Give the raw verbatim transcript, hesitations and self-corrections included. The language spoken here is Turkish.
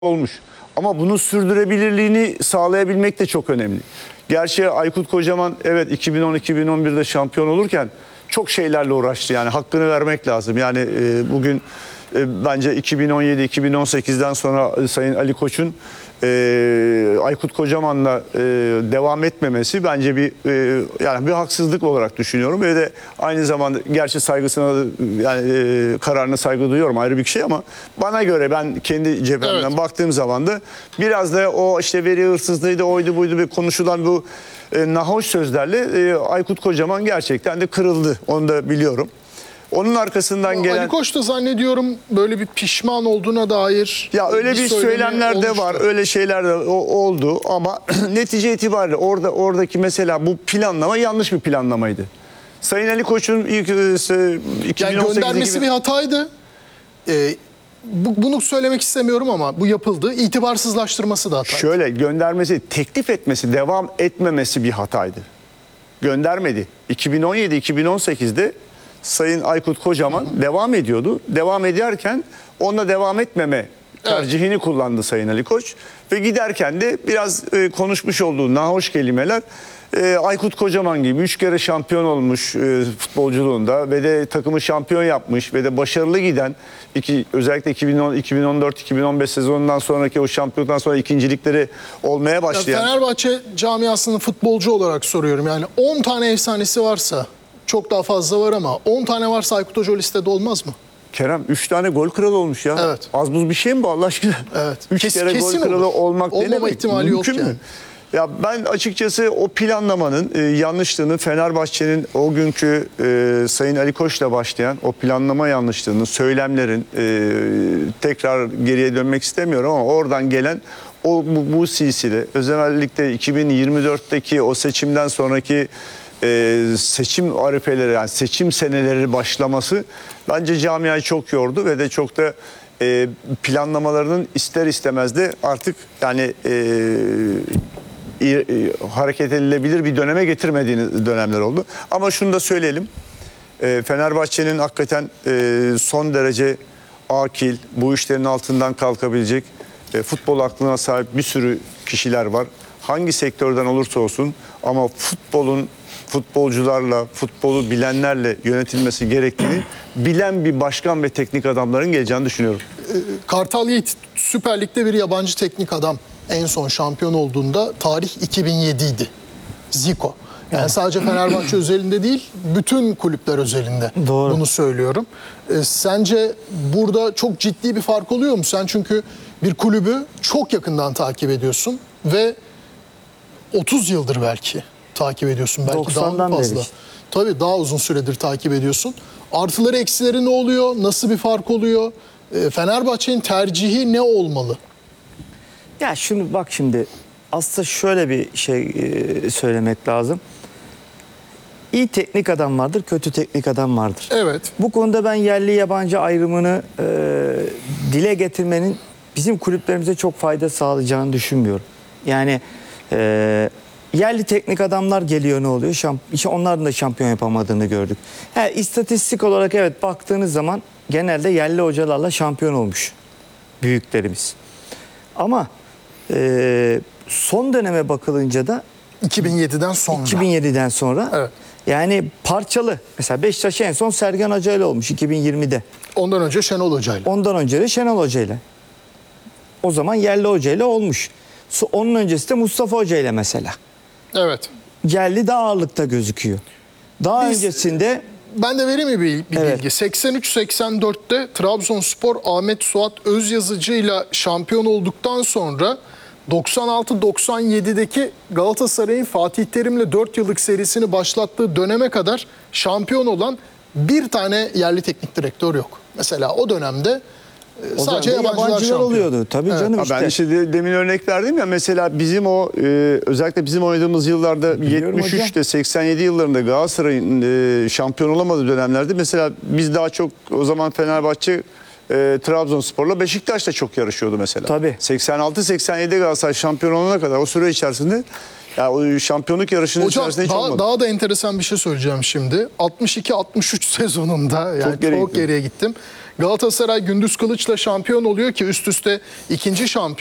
olmuş. Ama bunun sürdürebilirliğini sağlayabilmek de çok önemli. Gerçi Aykut Kocaman evet iki bin on iki bin on birde şampiyon olurken çok şeylerle uğraştı. Yani hakkını vermek lazım. Yani e, bugün e, bence iki bin on yedi iki bin on sekizden sonra e, Sayın Ali Koç'un e, Aykut Kocaman'la e, devam etmemesi bence bir e, yani bir haksızlık olarak düşünüyorum. Ve de aynı zamanda gerçi saygısına yani e, kararına saygı duyuyorum, ayrı bir şey, ama bana göre ben kendi cebimden evet. baktığım zaman da biraz da o işte veri hırsızlığıydı, oydu buydu bir konuşulan bu e, nahoş sözlerle e, Aykut Kocaman gerçekten de kırıldı. Onu da biliyorum. Onun arkasından ya gelen... Ali Koç da zannediyorum böyle bir pişman olduğuna dair... Ya öyle bir, bir söylemler de var, öyle şeyler de oldu ama netice itibariyle orada oradaki mesela bu planlama yanlış bir planlamaydı. Sayın Ali Koç'un ilk iki bin on sekiz yani göndermesi gibi... bir hataydı. Ee, bu, bunu söylemek istemiyorum ama bu yapıldı. İtibarsızlaştırması da hataydı. Şöyle göndermesi, teklif etmesi, devam etmemesi bir hataydı. Göndermedi. iki bin on yedi iki bin on sekizde Sayın Aykut Kocaman Hı-hı. devam ediyordu. Devam ederken onunla devam etmeme tercihini evet. kullandı Sayın Ali Koç. Ve giderken de biraz e, konuşmuş olduğu nahoş kelimeler e, Aykut Kocaman gibi üç kere şampiyon olmuş e, futbolculuğunda ve de takımı şampiyon yapmış ve de başarılı giden iki, özellikle iki bin on, iki bin on dört iki bin on beş sezonundan sonraki o şampiyonluktan sonra ikincilikleri olmaya başlayan. Ya Fenerbahçe camiasının futbolcu olarak soruyorum. Yani on tane efsanesi varsa, çok daha fazla var ama on tane varsa Aykut Hoca o listede olmaz mı? Kerem üç tane gol kralı olmuş ya. Evet. Az buz bir şey mi bu Allah aşkına? Evet. üç Kes, kere gol kralı olur. olmak olmama demek ihtimali mümkün yok mü? yani. Ya ben açıkçası o planlamanın e, yanlışlığını, Fenerbahçe'nin o günkü e, Sayın Ali Koç'la başlayan o planlama yanlışlığını, söylemlerin e, tekrar geriye dönmek istemiyorum ama oradan gelen o bu, bu silsile özellikle iki bin yirmi dörtteki o seçimden sonraki Ee, seçim arifeleri yani seçim seneleri başlaması bence camiayı çok yordu ve de çok da e, planlamalarının ister istemez de artık yani e, e, e, hareket edilebilir bir döneme getirmediğini dönemler oldu. Ama şunu da söyleyelim, e, Fenerbahçe'nin hakikaten e, son derece akil, bu işlerin altından kalkabilecek e, futbol aklına sahip bir sürü kişiler var. Hangi sektörden olursa olsun ama futbolun futbolcularla, futbolu bilenlerle yönetilmesi gerektiğini bilen bir başkan ve teknik adamların geleceğini düşünüyorum. Kartal Yiğit Süper Lig'de bir yabancı teknik adam en son şampiyon olduğunda tarih iki bin yedi idi. Zico. Yani sadece Fenerbahçe özelinde değil, bütün kulüpler özelinde Doğru. bunu söylüyorum. E, sence burada çok ciddi bir fark oluyor mu? Sen çünkü bir kulübü çok yakından takip ediyorsun ve otuz yıldır belki takip ediyorsun. Belki daha fazla. Beri. Tabii daha uzun süredir takip ediyorsun. Artıları eksileri ne oluyor? Nasıl bir fark oluyor? E, Fenerbahçe'nin tercihi ne olmalı? Ya şunu bak şimdi aslında şöyle bir şey e, söylemek lazım. İyi teknik adam vardır, kötü teknik adam vardır. Evet. Bu konuda ben yerli yabancı ayrımını e, dile getirmenin bizim kulüplerimize çok fayda sağlayacağını düşünmüyorum. Yani e, yerli teknik adamlar geliyor, ne oluyor? Şamp işte onların da şampiyon yapamadığını gördük. Ha, istatistik olarak evet baktığınız zaman genelde yerli hocalarla şampiyon olmuş büyüklerimiz. Ama e, son döneme bakılınca da iki bin yediden sonra. iki bin yediden sonra evet. Yani parçalı. Mesela Beşiktaş en son Sergen Hoca ile olmuş iki bin yirmide. Ondan önce Şenol Hoca ile. Ondan önce de Şenol Hoca ile. O zaman yerli hoca ile olmuş. Onun öncesi de Mustafa Hoca ile mesela. Evet. Yerli daha ağırlıkta gözüküyor. Daha Biz, öncesinde... Ben de vereyim mi bir, bir evet. bilgi? seksen üç seksen dörtte Trabzonspor Ahmet Suat Özyazıcı ile şampiyon olduktan sonra doksan altı doksan yedideki Galatasaray'ın Fatih Terim'le dört yıllık serisini başlattığı döneme kadar şampiyon olan bir tane yerli teknik direktör yok. Mesela o dönemde o sadece yabancılar, yabancılar oluyordu. Tabii evet. canım işte. Ben işte demin örnek verdim ya, mesela bizim o e, özellikle bizim oynadığımız yıllarda Biliyorum yetmiş üçte hocam. seksen yedi yıllarında Galatasaray'ın e, şampiyon olamadığı dönemlerde mesela biz daha çok o zaman Fenerbahçe e, Trabzonspor'la Beşiktaş'ta çok yarışıyordu mesela. Tabii. seksen altı seksen yedi Galatasaray şampiyon olana kadar o süre içerisinde ya o şampiyonluk yarışının Hocam, içerisinde hiç daha, olmadı. daha da enteresan bir şey söyleyeceğim şimdi. altmış iki altmış üç sezonunda yani çok, çok geriye gittim. Galatasaray Gündüz Kılıç'la şampiyon oluyor ki üst üste ikinci şampiyon.